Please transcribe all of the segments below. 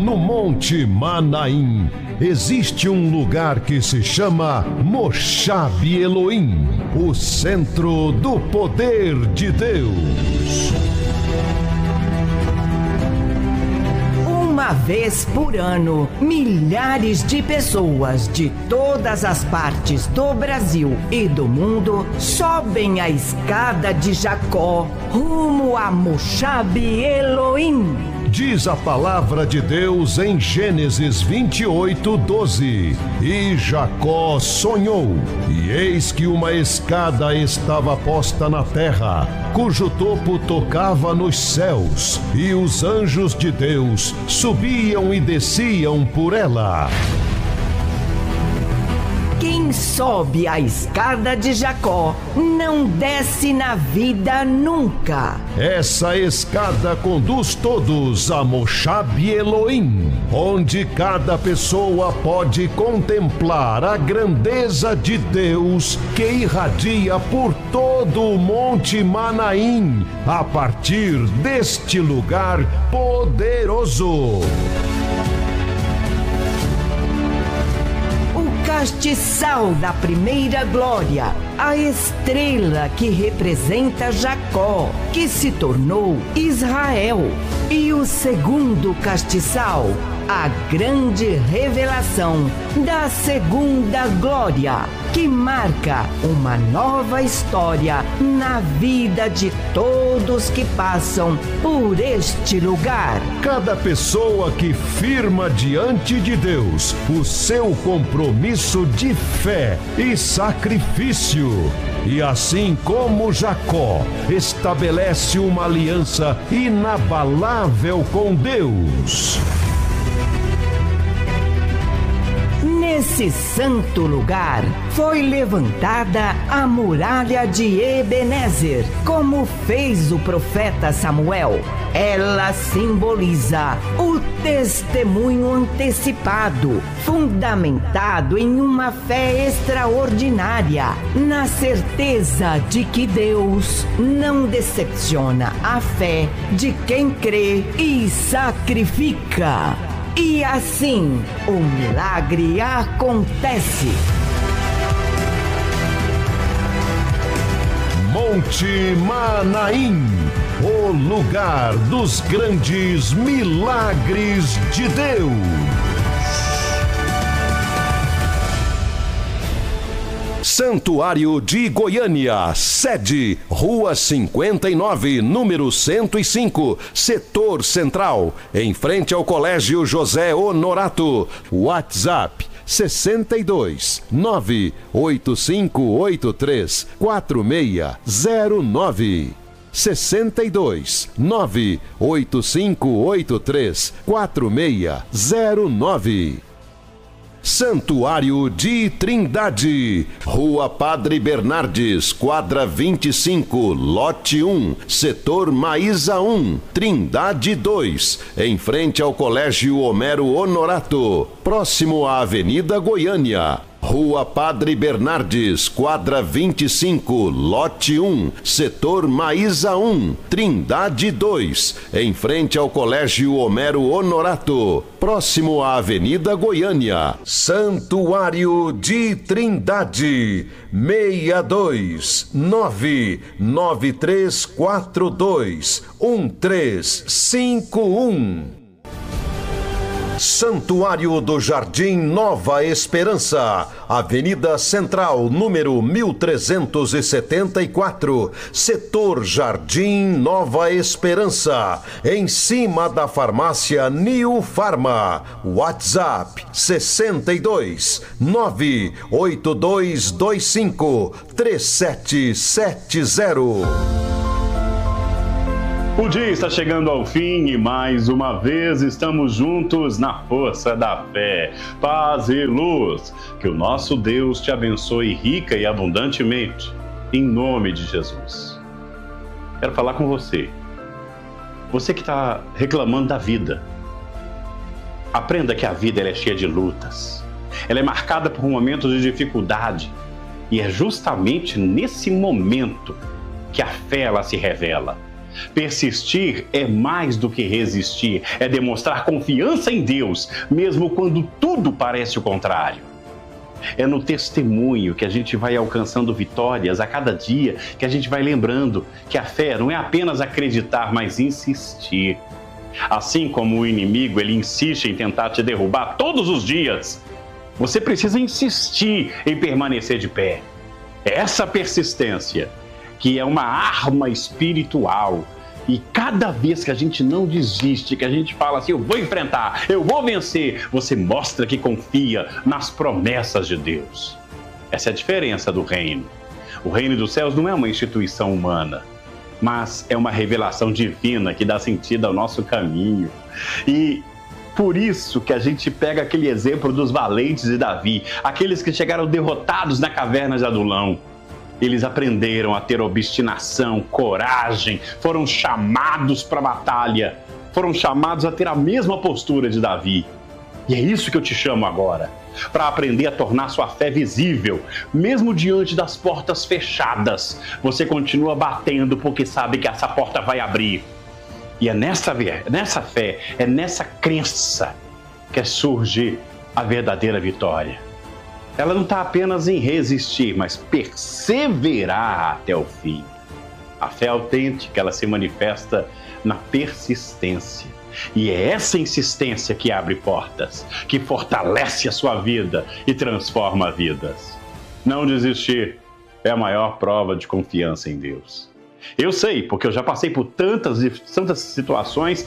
No Monte Manaim, existe um lugar que se chama Moshab Elohim, o centro do poder de Deus. Uma vez por ano, milhares de pessoas de todas as partes do Brasil e do mundo sobem a escada de Jacó rumo a Moshab Elohim. Diz a palavra de Deus em Gênesis 28:12. E Jacó sonhou, e eis que uma escada estava posta na terra, cujo topo tocava nos céus, e os anjos de Deus subiam e desciam por ela. Quem sobe a escada de Jacó não desce na vida nunca. Essa escada conduz todos a Moshab Elohim, onde cada pessoa pode contemplar a grandeza de Deus que irradia por todo o Monte Manaim, a partir deste lugar poderoso. Castiçal da primeira glória, a estrela que representa Jacó, que se tornou Israel. E o segundo castiçal, a grande revelação da segunda glória, que marca uma nova história na vida de todos que passam por este lugar. Cada pessoa que firma diante de Deus o seu compromisso de fé e sacrifício, e assim como Jacó estabelece uma aliança inabalável com Deus. Nesse santo lugar foi levantada a muralha de Ebenezer, como fez o profeta Samuel. Ela simboliza o testemunho antecipado, fundamentado em uma fé extraordinária, na certeza de que Deus não decepciona a fé de quem crê e sacrifica. E assim, o milagre acontece. Monte Manaim, o lugar dos grandes milagres de Deus. Santuário de Goiânia, sede, Rua 59, número 105, Setor Central, em frente ao Colégio José Honorato. WhatsApp 62 98583 4609. 62 98583 4609. Santuário de Trindade, Rua Padre Bernardes, quadra 25, lote 1, setor Maísa 1, Trindade 2, em frente ao Colégio Homero Honorato, próximo à Avenida Goiânia. Rua Padre Bernardes, quadra 25, lote 1, setor Maísa 1, Trindade 2, em frente ao Colégio Homero Honorato, próximo à Avenida Goiânia. Santuário de Trindade, 62 99342 1351. Santuário do Jardim Nova Esperança, Avenida Central, número 1374, setor Jardim Nova Esperança, em cima da farmácia New Farma. WhatsApp 62 98225 3770. O dia está chegando ao fim e mais uma vez estamos juntos na força da fé, paz e luz. Que o nosso Deus te abençoe rica e abundantemente, em nome de Jesus. Quero falar com você. Você que está reclamando da vida. Aprenda que a vida ela é cheia de lutas. Ela é marcada por momentos de dificuldade. E é justamente nesse momento que a fé ela se revela. Persistir é mais do que resistir, é demonstrar confiança em Deus, mesmo quando tudo parece o contrário. É no testemunho que a gente vai alcançando vitórias a cada dia, que a gente vai lembrando que a fé não é apenas acreditar, mas insistir. Assim como o inimigo, ele insiste em tentar te derrubar todos os dias, você precisa insistir em permanecer de pé. É essa persistência que é uma arma espiritual. E cada vez que a gente não desiste, que a gente fala assim, eu vou enfrentar, eu vou vencer, você mostra que confia nas promessas de Deus. Essa é a diferença do reino. O reino dos céus não é uma instituição humana, mas é uma revelação divina que dá sentido ao nosso caminho. E por isso que a gente pega aquele exemplo dos valentes de Davi, aqueles que chegaram derrotados na caverna de Adulão. Eles aprenderam a ter obstinação, coragem, foram chamados para a batalha, foram chamados a ter a mesma postura de Davi. E é isso que eu te chamo agora, para aprender a tornar sua fé visível, mesmo diante das portas fechadas. Você continua batendo porque sabe que essa porta vai abrir. E é nessa fé, é nessa crença que surge a verdadeira vitória. Ela não está apenas em resistir, mas perseverar até o fim. A fé autêntica, ela se manifesta na persistência. E é essa insistência que abre portas, que fortalece a sua vida e transforma vidas. Não desistir é a maior prova de confiança em Deus. Eu sei, porque eu já passei por tantas situações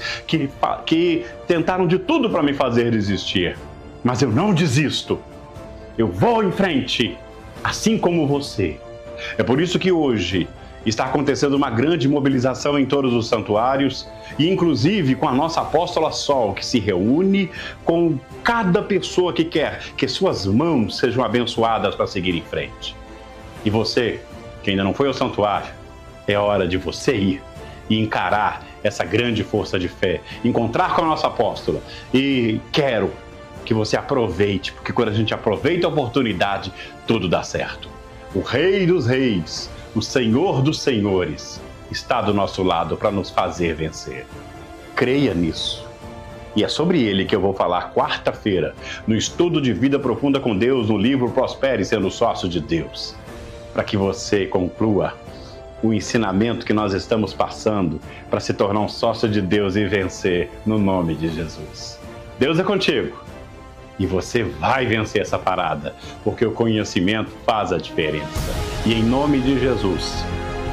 que tentaram de tudo para me fazer desistir. Mas eu não desisto. Eu vou em frente, assim como você. É por isso que hoje está acontecendo uma grande mobilização em todos os santuários, e inclusive com a nossa apóstola Sol, que se reúne com cada pessoa que quer que suas mãos sejam abençoadas para seguir em frente. E você, que ainda não foi ao santuário, é hora de você ir e encarar essa grande força de fé, encontrar com a nossa apóstola. E quero que você aproveite, porque quando a gente aproveita a oportunidade, tudo dá certo. O Rei dos Reis, o Senhor dos Senhores, está do nosso lado para nos fazer vencer. Creia nisso. E é sobre ele que eu vou falar quarta-feira, no estudo de Vida Profunda com Deus, no livro Prospere Sendo Sócio de Deus, para que você conclua o ensinamento que nós estamos passando para se tornar um sócio de Deus e vencer no nome de Jesus. Deus é contigo. E você vai vencer essa parada, porque o conhecimento faz a diferença. E em nome de Jesus,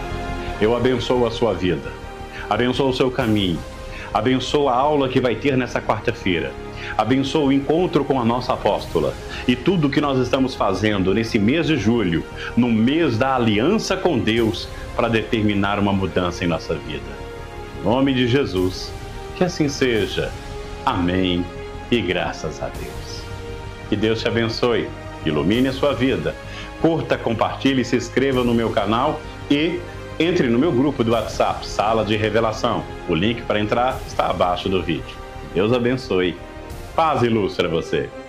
eu abençoo a sua vida, abençoo o seu caminho, abençoo a aula que vai ter nessa quarta-feira, abençoo o encontro com a nossa apóstola e tudo que nós estamos fazendo nesse mês de julho, no mês da aliança com Deus, para determinar uma mudança em nossa vida. Em nome de Jesus, que assim seja. Amém e graças a Deus. Que Deus te abençoe, ilumine a sua vida. Curta, compartilhe, se inscreva no meu canal e entre no meu grupo do WhatsApp, Sala de Revelação. O link para entrar está abaixo do vídeo. Deus abençoe. Paz e luz para você.